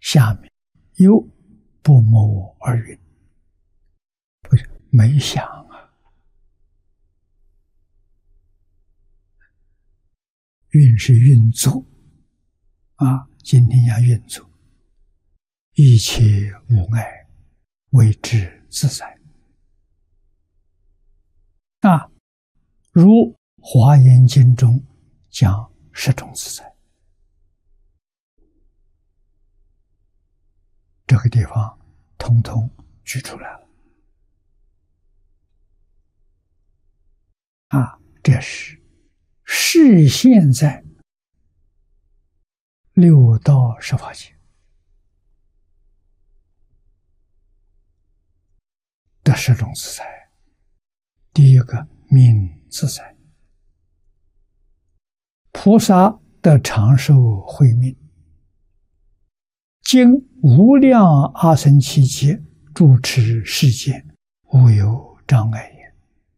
下面又不谋而运，不是没想啊，运是运作啊，今天要运作，一切无碍，为之自在啊。如《华严经》中讲十种自在，这个地方统统举出来了啊。这是示现在六道十法界的十种自在。第一个命自在，菩萨得长寿慧命，经无量阿僧祇劫住持世间，无有障碍也。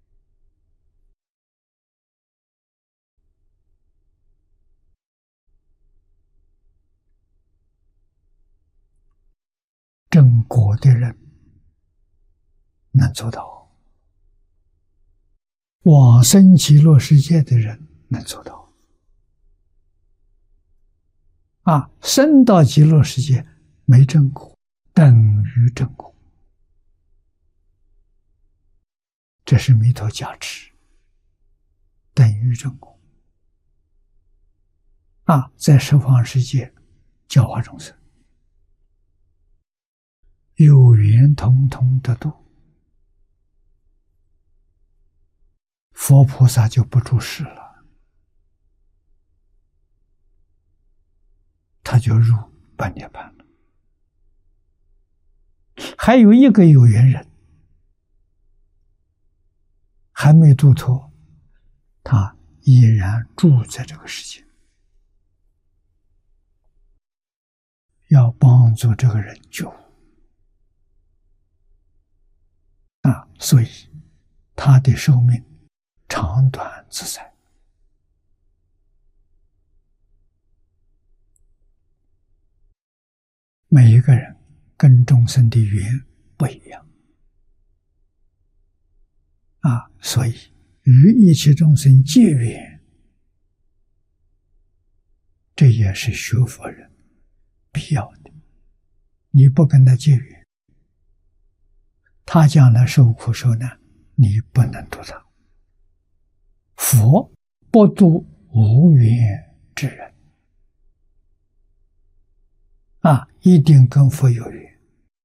正果的人能做到，往生极乐世界的人能做到啊！生到极乐世界没正果，等于正果，这是弥陀加持，等于正果啊！在十方世界教化众生，有缘通通得度，佛菩萨就不住世了，他就入半涅槃了。还有一个有缘人还没度脱，他依然住在这个世界，要帮助这个人觉悟啊，所以他的寿命长短自在。每一个人跟众生的缘不一样啊，所以与一切众生结缘，这也是学佛人必要的。你不跟他结缘，他将来受苦受难，你不能度他。佛不度无缘之人啊，一定跟佛有缘。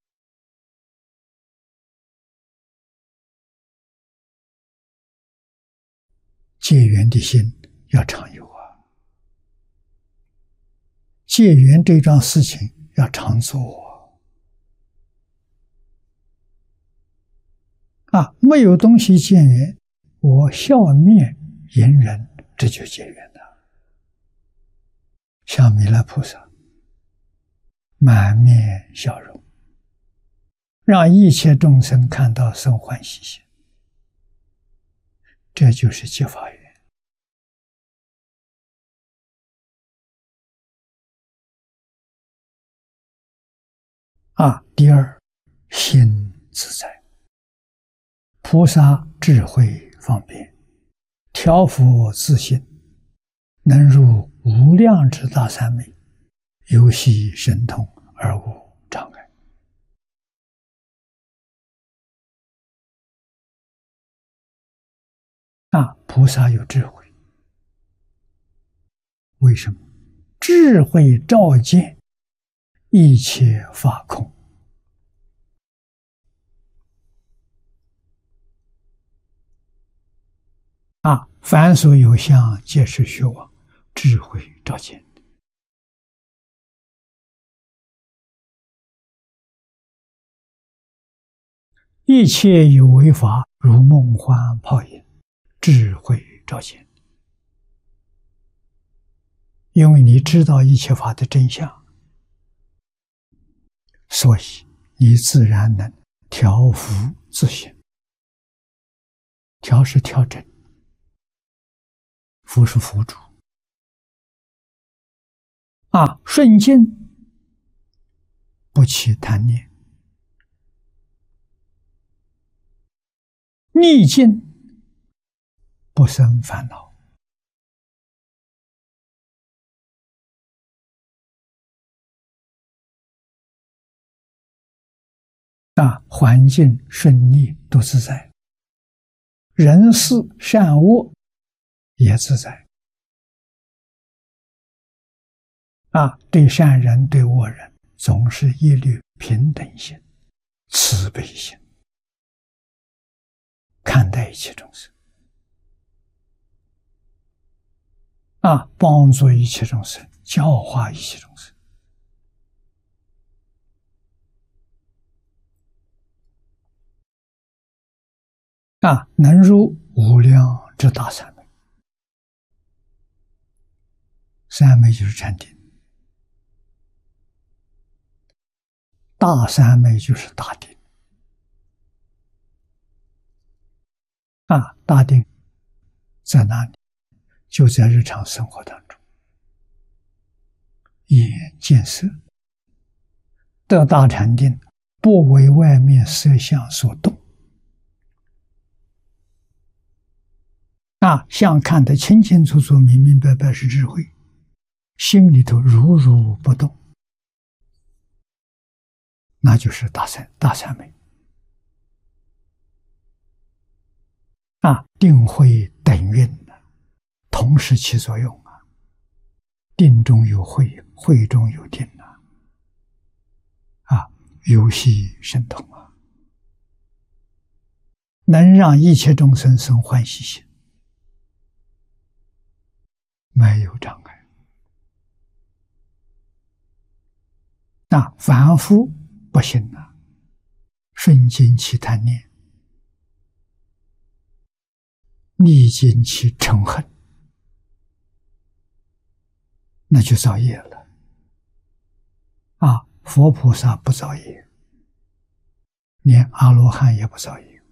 结缘的心要常有啊，结缘这桩事情要常做啊。没有东西结缘，我笑面迎人，这就结缘了。像弥勒菩萨满面笑容，让一切众生看到生欢喜心，这就是结法缘啊。第二，心自在，菩萨智慧方便，调伏自性，能入无量之大三昧，游戏神通而无障碍啊。菩萨有智慧，为什么？智慧照见一切法空啊，凡所有相，皆是虚妄，智慧照见。一切有为法，如梦幻泡影，智慧照见。因为你知道一切法的真相，所以你自然能调伏自性。调是调整，伏是伏住啊，顺境不起贪念，逆境不生烦恼。环境顺利都自在，人事善恶也自在。对善人对恶人总是一律平等心、慈悲心，看待一切众生，帮助一切众生，教化一切众生。能入无量之大三昧，三昧就是禅定，大三昧就是大定。大定在哪里？就在日常生活当中，眼见色，得大禅定，不为外面色相所动。相看得清清楚楚、明明白白是智慧，心里头如如不动，那就是大三昧。定慧等运同时起作用定中有慧，慧中有定游戏神通能让一切众生生欢喜心，没有障碍。凡夫不行顺境起贪念，逆境起嗔恨，那就造业了。佛菩萨不造业，连阿罗汉也不造业。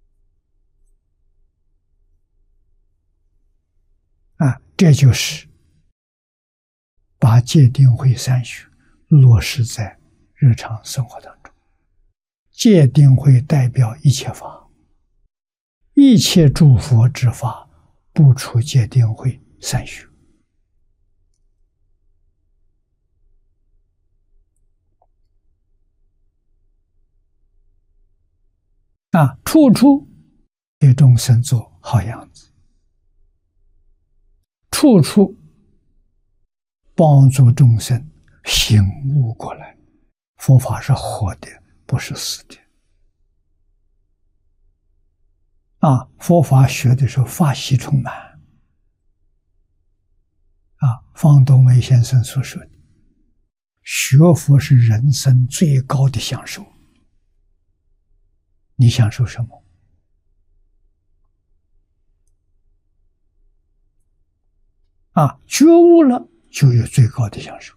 这就是把戒定慧三学落实在日常生活当中。戒定慧代表一切法，一切诸佛之法不出戒定慧三学。处处给众生做好样子，处处帮助众生醒悟过来。佛法是活的，不是死的。佛法学的时候法喜充满。方东梅先生所说的，学佛是人生最高的享受。你享受什么？觉悟了就有最高的享受。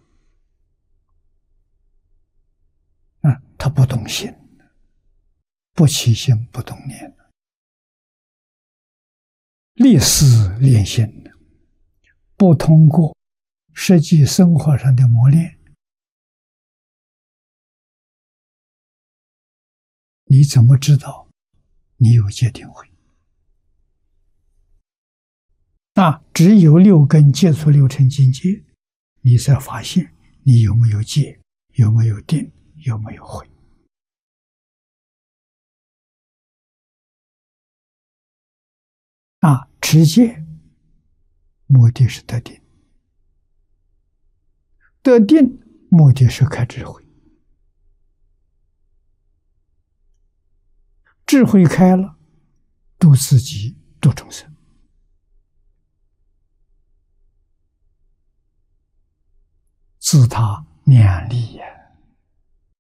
他不动心，不起心不动念，立思练心，不通过实际生活上的磨练，你怎么知道你有戒定慧？只有六根接触六尘境界，你才发现你有没有戒，有没有定，有没有慧。持戒目的是得定，得定目的是开智慧，智慧开了，度自己，度众生。自他两利也。